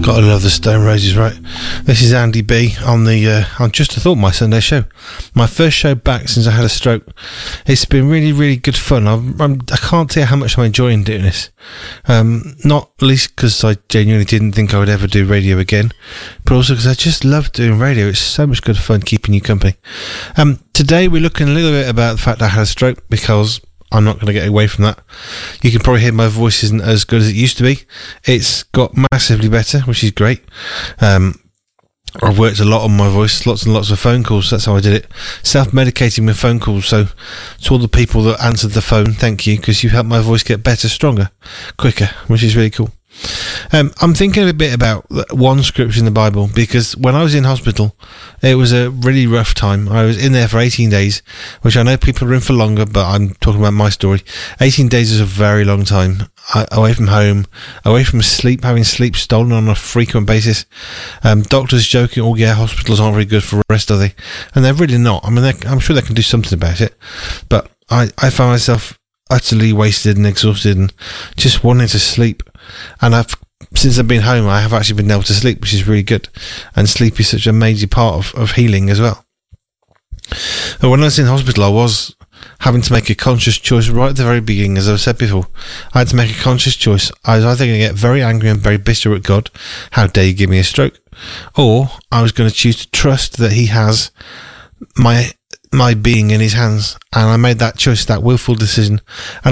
Gotta love the Stone Roses, right? This is Andy B on Just a Thought, my Sunday show. My first show back since I had a stroke. It's been really, really good fun. I can't tell you how much I'm enjoying doing this. Not least because I genuinely didn't think I would ever do radio again, but also because I just love doing radio. It's so much good fun keeping you company. Today we're looking a little bit about the fact that I had a stroke, because I'm not going to get away from that. You can probably hear my voice isn't as good as it used to be. It's got massively better, which is great. I've worked a lot on my voice, lots and lots of phone calls. That's how I did it. Self-medicating with phone calls. So to all the people that answered the phone, thank you, because you helped my voice get better, stronger, quicker, which is really cool. I'm thinking a bit about one scripture in the Bible, because when I was in hospital, it was a really rough time. I was in there for 18 days, which I know people are in for longer, but I'm talking about my story. 18 days is a very long time. Away from home, away from sleep, having sleep stolen on a frequent basis. Doctors joking, oh yeah, hospitals aren't very good for rest, are they? And they're really not. I mean, I'm sure they can do something about it, but I found myself utterly wasted and exhausted and just wanting to sleep. And since I've been home, I have actually been able to sleep, which is really good. And sleep is such a major part of healing as well. But when I was in hospital, I was having to make a conscious choice right at the very beginning. As I've said before, I had to make a conscious choice. I was either going to get very angry and very bitter at God, how dare you give me a stroke, or I was going to choose to trust that he has my being in his hands. And I made that choice, that willful decision, and